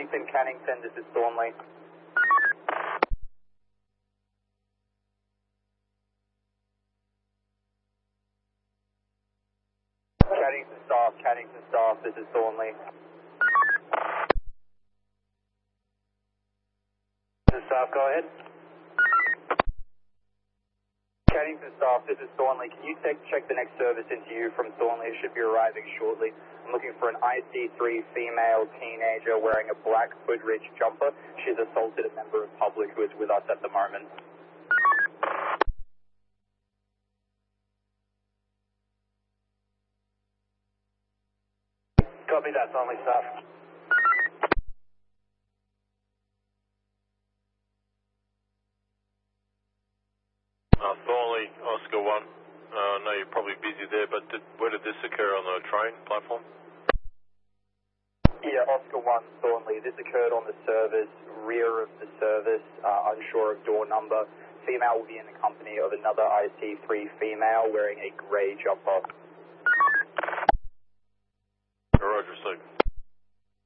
Cannington, this is Thornley. Cannington staff, this is Thornley. This is staff, go ahead. Cannington staff, this is Thornley. Can you check the next service into you from Thornley? It should be arriving shortly. I'm looking for an IC3 female teenager wearing a black hood-ridge jumper. She's assaulted a member of public who is with us at the moment. Copy that, Thornley staff. Thornley, Oscar 1. I know you're probably busy there, but where did this occur on the train platform? Yeah, Oscar 1, Thornley. This occurred on the service, rear of the service, unsure of door number. Female will be in the company of another IC3 female wearing a grey jumper.